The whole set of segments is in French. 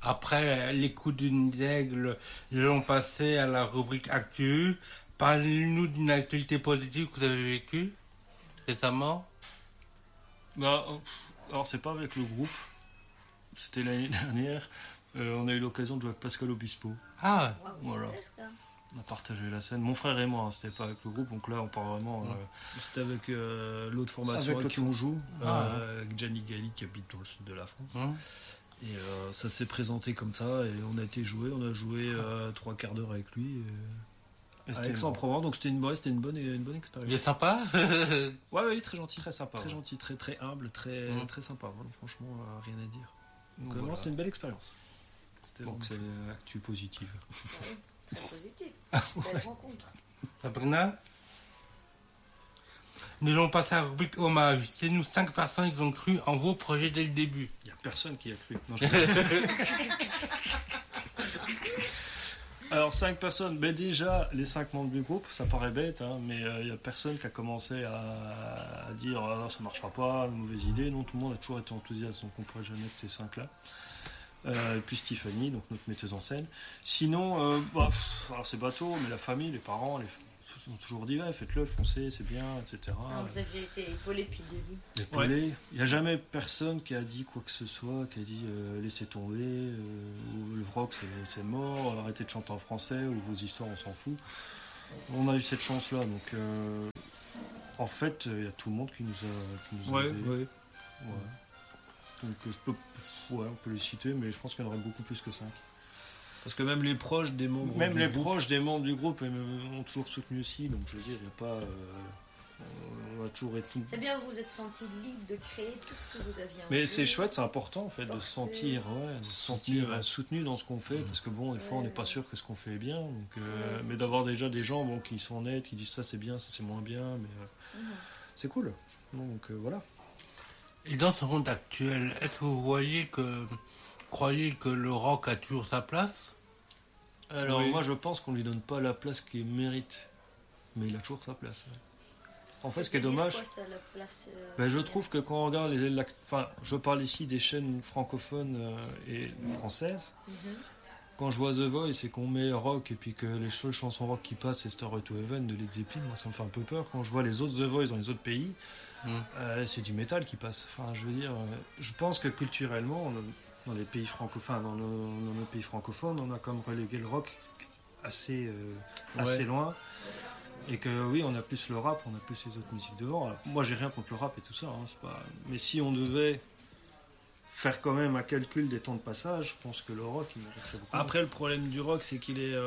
Après les coups d'une aigle, nous allons passer à la rubrique Actu. Parlez-nous d'une actualité positive que vous avez vécue récemment. Bah, alors c'est pas avec le groupe, c'était l'année dernière. On a eu l'occasion de jouer avec Pascal Obispo. Ah, Wow, Voilà. super, ça. On a partagé la scène. Mon frère et moi, hein, c'était pas avec le groupe, donc là on part vraiment. C'était avec l'autre formation Avec avec qui l'autre on joue, Ah. avec Gianni Galli qui habite dans le sud de la France. hum. Et ça s'est présenté comme ça et on a été joué. On a joué 3 quarts d'heure avec lui. Et À c'était Aix-en-Provence, donc c'était une bonne Il est expérience. sympa. Ouais, il est très gentil. très sympa. Très ouais. gentil, très humble, très sympa. Voilà, franchement, rien à dire. Donc, Voilà. non, c'était une belle expérience. C'était Donc vraiment c'est l'actu positive. Ouais, très positif. Belle rencontre. Sabrina. Nous allons passer à la rubrique hommage. C'est nous 5 personnes qui ont cru en vos projets dès le début. Il n'y a personne qui a cru. Non, Alors 5 personnes, mais déjà les 5 membres du groupe, ça paraît bête, hein, mais il n'y a personne qui a commencé à dire ah, ça marchera pas, une mauvaise idée. Non, tout le monde a toujours été enthousiaste, donc on pourrait jamais être ces 5 là. Et puis Stéphanie, donc notre metteuse en scène. Sinon, alors c'est bateau, mais la famille, les parents, ont toujours dit ouais, faites-le, foncez, c'est bien, etc. Ah, vous aviez été épaulé depuis le début. Épaulé. Il n'y a jamais personne qui a dit quoi que ce soit, qui a dit laissez tomber, ou le rock c'est mort, arrêtez de chanter en français, ou vos histoires on s'en fout. On a eu cette chance-là, donc en fait il y a tout le monde qui nous a aidés. ouais. Ouais. Donc on peut les citer, mais je pense qu'il y en aurait beaucoup plus que 5. Parce que même les proches des membres. Même du les groupe, proches des membres du groupe ont toujours soutenu aussi, donc je veux dire, il n'y a pas. On a toujours été. C'est bien, vous vous êtes senti libre de créer tout ce que vous aviez envie. Mais c'est chouette, c'est important en fait de Porter. se sentir, soutenu dans ce qu'on fait, parce que bon, des fois on n'est pas sûr que ce qu'on fait est bien, donc, c'est mais ça. d'avoir déjà des gens qui sont honnêtes, qui disent ça c'est bien, ça c'est moins bien, mais c'est cool. Donc voilà. Et dans ce monde actuel, est-ce que vous croyez que le rock a toujours sa place? Alors Oui. moi je pense qu'on lui donne pas la place qu'il mérite, mais il a toujours sa place. En fait, ce qui est dommage. Quoi, ça, la place, Je trouve que quand on regarde je parle ici des chaînes francophones et françaises. Quand je vois The Voice et qu'on met rock et puis que les seules chansons rock qui passent c'est Stairway to Heaven de Led Zeppelin, moi ça me fait un peu peur. Quand je vois les autres The Voice dans les autres pays, c'est du métal qui passe. Enfin, je veux dire, je pense que culturellement, dans les pays francophones, dans nos pays francophones, on a comme relégué le rock assez loin. Et que oui, on a plus le rap, on a plus les autres musiques devant. Alors, moi, j'ai rien contre le rap et tout ça. Hein, c'est pas... Mais si on devait faire quand même un calcul des temps de passage, je pense que le rock, il mériterait beaucoup. Après, le problème du rock, c'est qu'il est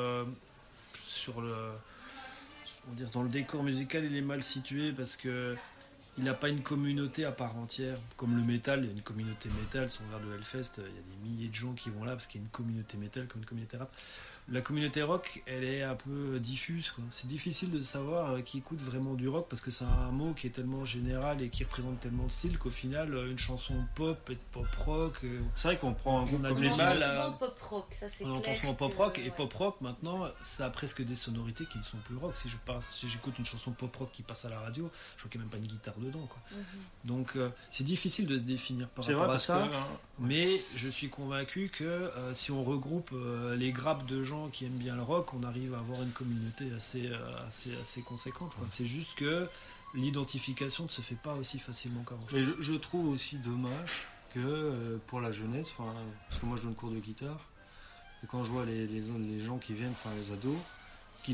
dans le décor musical, il est mal situé parce que il n'a pas une communauté à part entière. Comme le métal, il y a une communauté métal. Si on regarde le Hellfest, il y a des milliers de gens qui vont là parce qu'il y a une communauté métal comme une communauté rap. La communauté rock, elle est un peu diffuse, quoi. C'est difficile de savoir qui écoute vraiment du rock parce que c'est un mot qui est tellement général et qui représente tellement de styles qu'au final, une chanson pop et pop rock. C'est vrai qu'on prend un groupe On a comme du les mal Smiths. à- pop rock, ça c'est On clair. entend souvent pop que, rock et ouais. pop rock maintenant ça a presque des sonorités qui ne sont plus rock. Si j'écoute une chanson pop rock qui passe à la radio, je vois qu'il n'y a même pas une guitare dedans, quoi. Donc c'est difficile de se définir par C'est rapport vrai à parce ça, que, mais je suis convaincu que si on regroupe les grappes de gens qui aiment bien le rock, on arrive à avoir une communauté assez conséquente, quoi. C'est juste que l'identification ne se fait pas aussi facilement qu'avant. Mais je trouve aussi dommage que pour la jeunesse, parce que moi je donne cours de guitare, et quand je vois les gens qui viennent, les ados, ça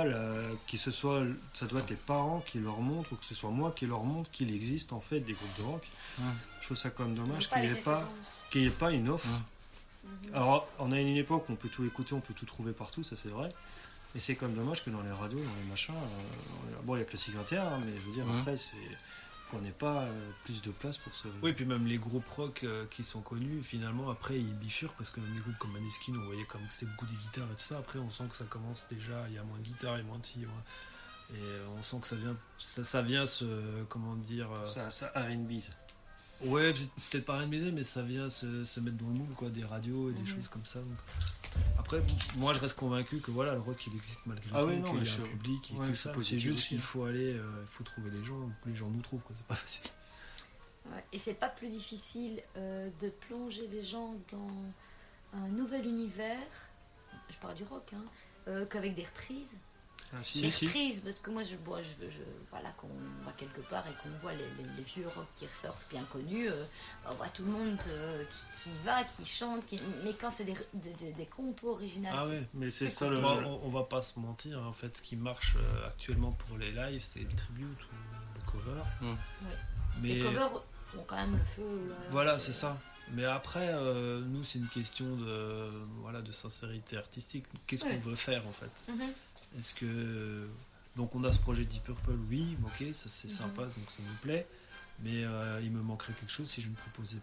doit être les parents qui leur montrent, ou que ce soit moi qui leur montre qu'il existe en fait des groupes de rock. Je trouve ça quand même dommage qu'il n'y ait pas une offre. Alors on a une époque où on peut tout écouter, on peut tout trouver partout, ça c'est vrai. Et c'est quand même dommage que dans les radios, dans les machins, bon il y a Classique 21, hein, mais je veux dire après c'est qu'on n'ait pas plus de place pour ce... Oui, puis même les groupes rock qui sont connus, finalement, après, ils bifurquent parce que même les groupes comme Maneskin, on voyait comme que c'était beaucoup de guitares et tout ça. Après, on sent que ça commence déjà, il y a moins de guitares et moins de ci. Et on sent que ça vient se... Comment dire... Ça R&B. Ouais, peut-être pas rien de baiser, mais ça vient se mettre dans le moule, quoi, des radios et des choses comme ça. Donc. Après, moi, je reste convaincu que voilà, le rock, il existe malgré tout, qu'il y a un public et tout ça. C'est juste qu'il faut aller, il faut trouver les gens, que les gens nous trouvent, quoi. C'est pas facile. Ouais, et c'est pas plus difficile de plonger les gens un nouvel univers, je parle du rock, qu'avec des reprises. Ah, Des reprises, parce que moi, voilà, qu'on va quelque part et qu'on voit les vieux rock qui ressortent bien connus, on voit tout le monde qui va, qui chante, mais quand c'est des compos originales, Ah c'est ouais, mais c'est très ça, compliqué. on va pas se mentir, en fait, ce qui marche actuellement pour les lives, c'est le tribute ou le cover. Mm. Mais Les covers ont quand même le feu. Là, voilà, c'est ça. Mais après, nous, c'est une question de sincérité artistique. Qu'est-ce qu'on veut faire, en fait? Mhm. Est-ce que... Donc on a ce projet Deep Purple, oui, ok, ça c'est sympa, donc ça nous plaît. Mais il me manquerait quelque chose si je ne proposais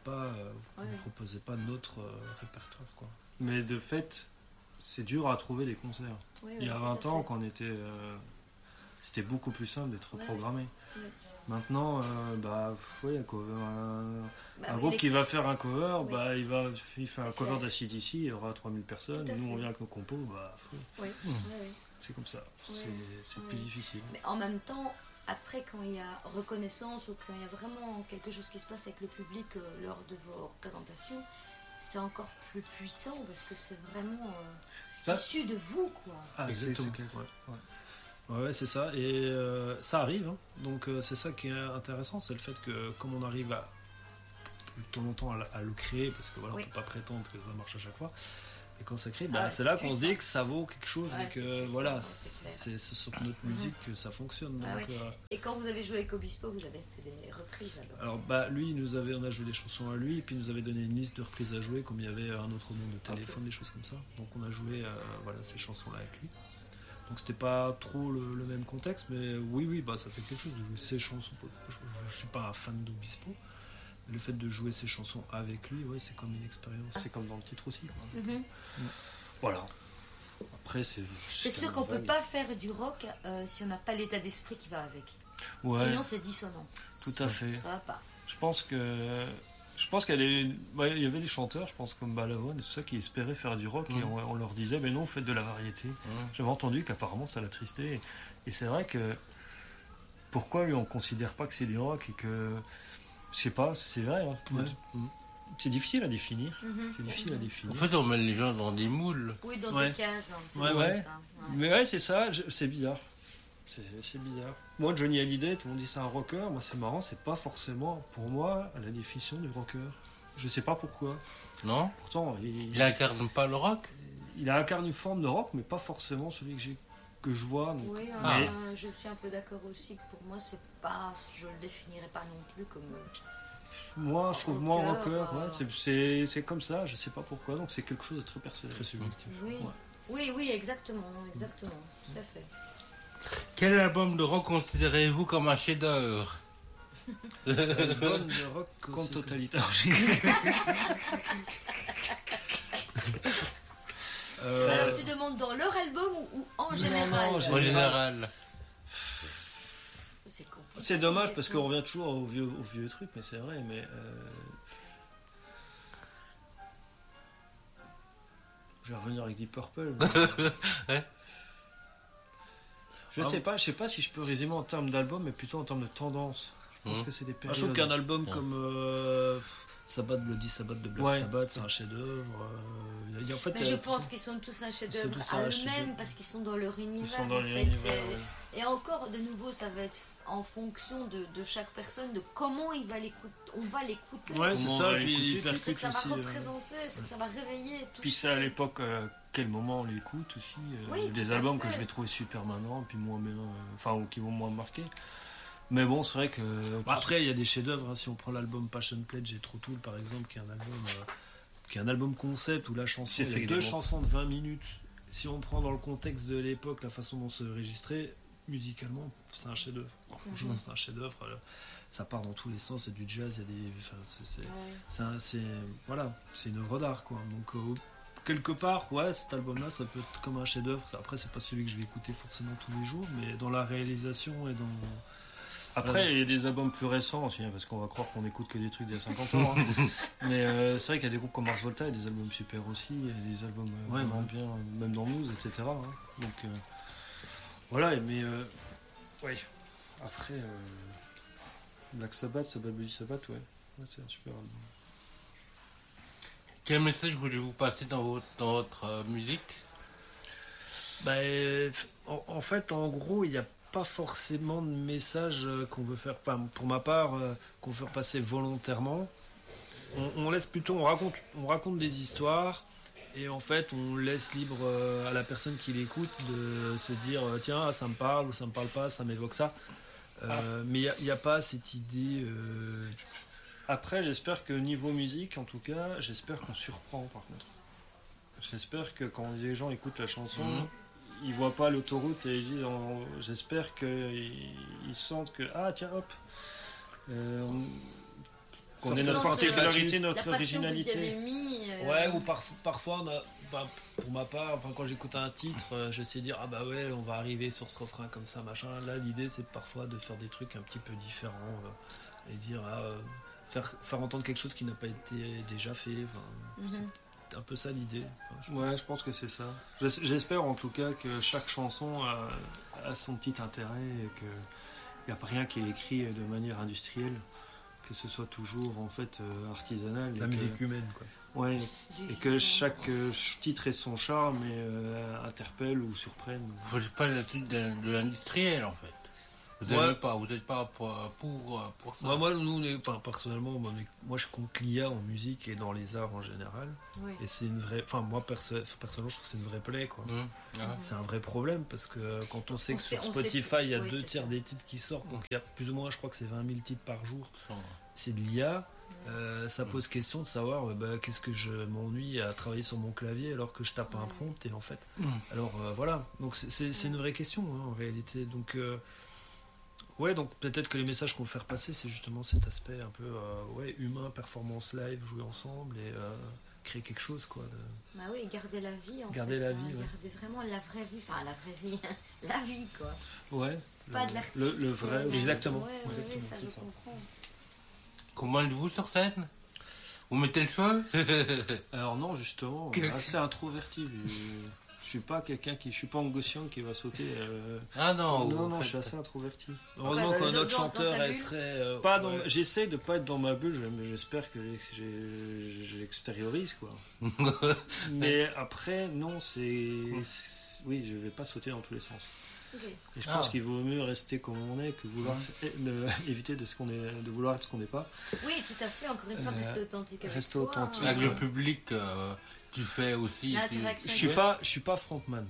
pas notre répertoire, quoi. Mais de fait, c'est dur à trouver les concerts. Oui, Il y a tout 20 à ans, fait. quand on était, c'était beaucoup plus simple d'être Ouais. programmé. Ouais. Maintenant, un cover, Bah un oui, groupe les- qui va faire un cover, Oui. il fait un C'est cover clair. d'ACDC, il y aura 3000 personnes, Tout à nous on fait. vient avec nos compos, Oui, oui, oui. c'est comme ça, c'est Ouais. plus difficile. Mais en même temps, après, quand il y a reconnaissance ou quand il y a vraiment quelque chose qui se passe avec le public lors de vos représentations, c'est encore plus puissant parce que c'est vraiment Ça, issu de vous, quoi. ah, c'est Exactement. clair, ouais. Ouais, c'est ça. Et ça arrive. Hein. Donc c'est ça qui est intéressant, c'est le fait que comme on arrive à de temps en temps à le créer, parce que voilà, Oui. on peut pas prétendre que ça marche à chaque fois. Et quand ça crée, Ah, c'est c'est là qu'on se dit puissant. que ça vaut quelque chose Ouais, et c'est que puissant, voilà, c'est clair. c'est sur notre musique que ça fonctionne. Ah Donc, ouais. Et quand vous avez joué avec Obispo, vous avez fait des reprises alors? lui, on a joué des chansons à lui, et puis il nous avait donné une liste de reprises à jouer, comme il y avait un autre nom de téléphone, des choses comme ça. Donc on a joué ces chansons-là avec lui. Donc c'était pas trop le même contexte, mais oui, ça fait quelque chose de jouer ses chansons. Je suis pas un fan d'Obispo. Le fait de jouer ses chansons avec lui, ouais, c'est comme une expérience. C'est comme dans le titre aussi, quoi. Mhm. Voilà. Après, C'est sûr qu'on peut pas faire du rock si on n'a pas l'état d'esprit qui va avec. Ouais, Sinon, c'est dissonant. tout à fait. Ça va pas. Je pense qu'il y avait des chanteurs, je pense comme Balavoine et tout ça, qui espéraient faire du rock et on leur disait, mais non, faites de la variété. J'avais entendu qu'apparemment ça l'attristait. Et c'est vrai que pourquoi lui on considère pas que c'est du rock et que je sais pas, c'est vrai. Hein. Ouais. C'est difficile à définir. Mhm. C'est difficile à En définir. fait, on met les gens dans des moules. Oui, dans Ouais. des cases. Hein, c'est Ouais, vrai, ouais. ça. Ouais. Mais ouais, c'est ça, c'est bizarre. C'est bizarre. Moi, Johnny Hallyday, tout le monde dit c'est un rocker. Moi, c'est marrant, c'est pas forcément pour moi la définition du rocker. Je sais pas pourquoi. Non? Pourtant, Il incarne pas le rock? il incarne une forme de rock, mais pas forcément celui que je vois. Donc, Oui, Ah. je suis un peu d'accord aussi que pour moi, c'est pas, je le définirais pas non plus comme. moi, je trouve moins Rocker, rocker. C'est comme ça, je sais pas pourquoi. Donc, c'est quelque chose de très personnel. Très subjectif. Oui, Ouais. oui, exactement, tout à fait. Quel album de rock considérez-vous comme un chef-d'œuvre? Album de rock Comme totalitaire. Alors, tu demandes dans leur album ou en général? non, En général. C'est compliqué. C'est dommage parce qu'on revient toujours au vieux truc, mais c'est vrai. Mais je vais revenir avec Deep Purple. mais- Ouais. Je sais pas si je peux résumer en termes d'album, mais plutôt en termes de tendance. Je pense que c'est des Je périodes. trouve qu'un album Ouais. comme Sabbath, Bloody Sabbath de Black Ouais. Sabbath, c'est un chef-d'œuvre. En fait, Mais je pense qu'ils sont tous un chef-d'œuvre tous à un eux-mêmes chef-d'œuvre. parce qu'ils sont dans leur univers. Ils sont dans en les fait, univers, c'est- ouais. Et encore, de nouveau, ça va être en fonction de chaque personne, de comment il va l'écouter. On va l'écouter. Ouais, c'est Comment on ça. va Puis l'écouter, il puis Ce que percute ça va aussi. représenter, ce que ça va réveiller, toucher. Puis c'est à l'époque, quel moment on l'écoute aussi. Oui, Il y a des tout à albums fait. que je vais trouver super maintenant, puis moins bien, ou qui vont moins me marquer. Mais bon, c'est vrai que. Après, il y a des chefs-d'œuvre. Hein. Si on prend l'album Passion Pledge et Trop Tool, par exemple, qui est un album concept où la chanson, C'est il y fait a que deux des mots. chansons de 20 minutes. Si on prend dans le contexte de l'époque, la façon dont c'est enregistré, musicalement, c'est un chef-d'œuvre. Franchement, c'est un chef-d'œuvre. Ça part dans tous les sens. C'est du jazz. Il y a des. Enfin, Ouais. c'est une œuvre d'art, quoi. Donc quelque part, ouais, cet album-là, ça peut être comme un chef-d'œuvre. Après, c'est pas celui que je vais écouter forcément tous les jours, mais dans la réalisation et dans Après, il y a des albums plus récents aussi, hein, parce qu'on va croire qu'on écoute que des trucs d'il y a 50 ans. hein. Mais c'est vrai qu'il y a des groupes comme Mars Volta, il y a des albums super aussi, il y a des albums Ouais, vraiment ouais. bien, même dans Muse, etc. hein. Donc voilà, mais ouais. Après, Black Sabbath, Bloody Sabbath, ouais. Ouais, c'est un super album. Quel message voulez-vous passer dans votre musique? En fait, en gros, il n'y a pas forcément de message qu'on veut faire, enfin, pour ma part, qu'on veut faire passer volontairement. On laisse plutôt, on raconte des histoires et en fait, on laisse libre à la personne qui l'écoute de se dire tiens, ça me parle ou ça me parle pas, ça m'évoque ça. Mais il n'y a pas cette idée. Après, j'espère que niveau musique, en tout cas, j'espère qu'on surprend par contre. J'espère que quand les gens écoutent la chanson, ils voient pas l'autoroute et ils disent, j'espère qu'ils sentent que ah tiens hop, qu'on ait notre particularité, notre originalité. Ouais, ou parfois on a, pour ma part, enfin quand j'écoute un titre, je sais dire ah bah ouais, on va arriver sur ce refrain comme ça machin. Là, l'idée c'est parfois de faire des trucs un petit peu différents et dire faire entendre quelque chose qui n'a pas été déjà fait. C'est un peu ça l'idée. Ouais, je pense que c'est ça. J'espère en tout cas que chaque chanson a son petit intérêt et qu'il n'y a rien qui est écrit de manière industrielle, que ce soit toujours en fait artisanal. La musique humaine, quoi. Ouais, et que chaque titre ait son charme et interpelle ou surprenne. Vous ne faites pas de l'industriel en fait. Vous n'êtes pas pour ça. Personnellement, moi je compte l'IA en musique et dans les arts en général. Oui. Et c'est une vraie. Enfin, moi personnellement, je trouve que c'est une vraie plaie, quoi. C'est un vrai problème parce que quand on sait que sur Spotify, il y a 2/3 des titres qui sortent, donc il y a plus ou moins, je crois que c'est 20 000 titres par jour. C'est de l'IA. Ça pose question de savoir qu'est-ce que je m'ennuie à travailler sur mon clavier alors que je tape un prompt et en fait. Alors voilà. Donc c'est une vraie question en réalité. Donc. Ouais, donc peut-être que les messages qu'on veut faire passer, c'est justement cet aspect un peu humain, performance live, jouer ensemble et créer quelque chose, quoi. Bah oui, garder la vie, garder la vie, ouais. Garder vraiment la vraie vie, enfin la vraie vie, la vie, quoi. Ouais. Pas de l'artiste. Le vrai, exactement. Ouais, Exactement, ça c'est je ça. comprends. Comment êtes-vous sur scène? Vous mettez le feu? Alors non, justement, assez introverti. Je suis pas Angossian qui va sauter. Ah non. Non, je suis assez introverti. Heureusement qu'un autre chanteur est très. J'essaie de pas être dans ma bulle, mais j'espère que j'extériorise, quoi. Mais après, non, oui, je vais pas sauter dans tous les sens. Okay. Et je pense qu'il vaut mieux rester comme on est que vouloir éviter de vouloir être ce qu'on n'est pas. Oui, tout à fait. Encore une fois, rester authentique avec rester soi. authentique. Avec le public, tu fais aussi. L'interaction. Je suis pas frontman.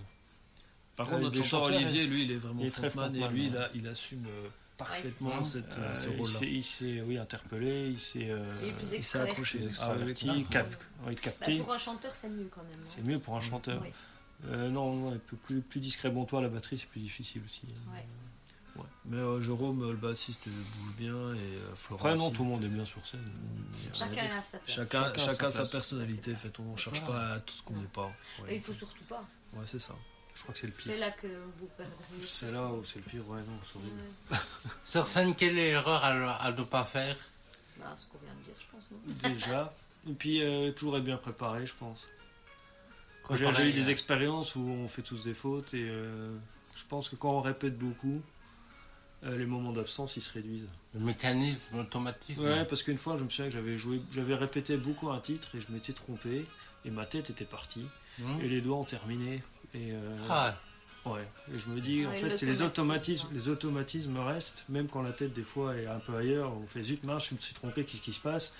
Par contre, notre chanteur Olivier, lui, il est vraiment frontman et lui, il assume parfaitement ce rôle-là. Il s'est interpellé, il s'est accroché, extraverti, capté. Pour un chanteur, c'est mieux quand même. C'est mieux pour un chanteur. Oui. Non, un peu plus discret. Bon, toi, la batterie, c'est plus difficile aussi. Ouais. Mais Jérôme, le bassiste, bouge bien et Florent. Après, non, tout le monde est bien sur scène. Chacun a sa place. Chacun sa personnalité. En fait, on ne cherche pas à tout ce qu'on n'est pas. Et il faut surtout pas. Ouais, c'est ça. Je crois que c'est le pire. C'est là que vous perdriez. C'est là où c'est le pire, ouais, non, c'est horrible. Sur scène, quelle est l'erreur à ne pas faire? Ce qu'on vient de dire, je pense, non? Déjà. Et puis, toujours être bien préparé, je pense. J'ai eu des expériences où on fait tous des fautes et je pense que quand on répète beaucoup, les moments d'absence ils se réduisent. Le mécanisme automatique. Ouais, parce qu'une fois je me souviens que j'avais répété beaucoup un titre et je m'étais trompé et ma tête était partie et les doigts ont terminé et ouais. Et je me dis en fait les automatismes restent même quand la tête des fois est un peu ailleurs. On fait zut mince, je me suis trompé, qu'est-ce qui se passe?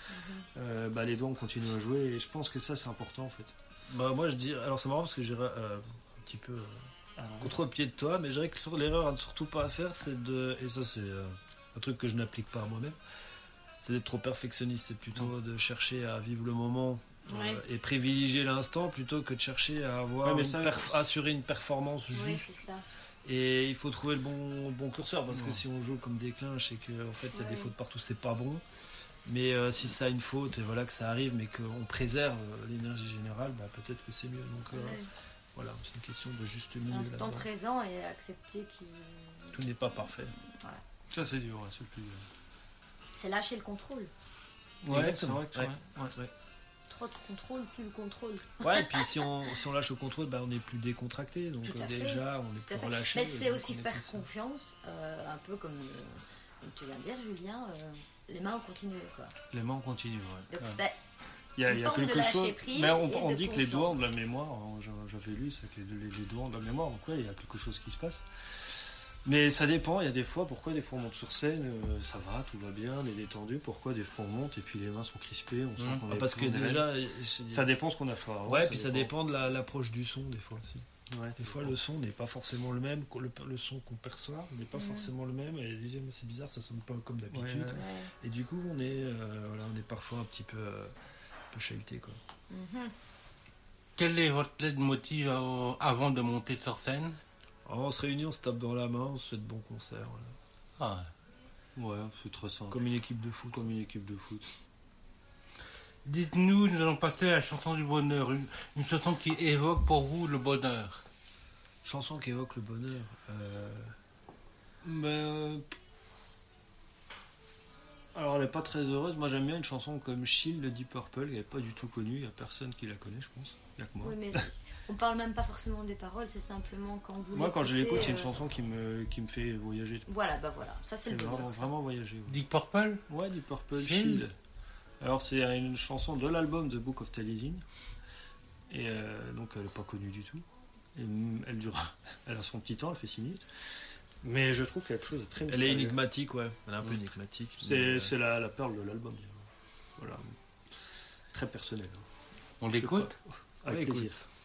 Les doigts ont continué à jouer et je pense que ça c'est important en fait. Moi je dis, alors c'est marrant parce que j'ai un petit peu contre le pied de toi, mais je dirais que l'erreur à ne surtout pas faire, c'est et ça c'est un truc que je n'applique pas à moi-même, c'est d'être trop perfectionniste, c'est plutôt de chercher à vivre le moment et privilégier l'instant plutôt que de chercher à avoir assurer une performance juste. Oui, c'est ça. Et il faut trouver le bon curseur parce que si on joue comme des clinches et qu'en fait il y a des fautes partout, c'est pas bon. Mais si ça a une faute et voilà que ça arrive mais qu'on préserve l'énergie générale, peut-être que c'est mieux. Donc voilà, c'est une question de juste milieu. L'instant présent et accepter tout n'est pas parfait. Voilà. Ça c'est dur, c'est le plus dur. C'est lâcher le contrôle. Ouais, exactement. C'est vrai. Ouais. Trop de contrôle, tu le contrôles. Ouais, et puis si on lâche le contrôle, on est plus décontracté, donc déjà on est plus relâché. Mais c'est aussi faire confiance, un peu comme tu viens de dire, Julien. Les mains ont continué, quoi. Les mains ont continué, ouais. Donc Il y a Une forme de quelque lâcher chose. prise Mais et on de dit que les doigts ont de confiance. la mémoire. Hein, j'avais lu, c'est que les doigts ont de la mémoire. Donc, ouais, il y a quelque chose qui se passe. Mais ça dépend. Il y a des fois, pourquoi des fois on monte sur scène, ça va, tout va bien, on est détendu. Pourquoi des fois on monte et puis les mains sont crispées, on sent qu'on est Parce que tout le monde est déjà, ça dépend ce qu'on a fait. avant, ouais, puis ça dépend de l'approche du son des fois aussi. Ouais, Des fois, le son n'est pas forcément le même, le son qu'on perçoit n'est pas forcément le même, et disait, mais c'est bizarre, ça sonne pas comme d'habitude. Ouais, ouais. Ouais. Et du coup, on est, voilà, on est parfois un peu chahuté, quoi. Mhm. Quel est votre leitmotiv avant de monter sur scène? Alors, on se réunit, on se tape dans la main, on se fait de bons concerts, voilà. Ah. Ouais, c'est très simple. Comme une équipe de foot. Comme une équipe de foot. Dites-nous, nous allons passer à la chanson du bonheur, une chanson qui évoque pour vous le bonheur. Chanson qui évoque le bonheur. Alors elle est pas très heureuse. Moi j'aime bien une chanson comme Chill de Deep Purple, qui n'est pas du tout connue. Il n'y a personne qui la connaît, je pense. Il n'y a que moi. Oui, mais on parle même pas forcément des paroles, c'est simplement quand vous Moi quand je l'écoutez, l'écoute, c'est une chanson qui me fait voyager. Voilà, bah voilà, ça c'est le bonheur. Vraiment, ça. vraiment voyager. Ouais. Deep Purple? Ouais, Deep Purple, Chill. Chill. Alors c'est une chanson de l'album The Book of Taliesin. Et donc elle n'est pas connue du tout. Et elle dure, elle a son petit temps, elle fait 6 minutes. Mais je trouve qu'il y a quelque chose de très Elle est mystérieux. énigmatique, ouais. Elle est un peu énigmatique. C'est la perle de l'album. Voilà. Très personnel. On l'écoute? Avec écoute. plaisir.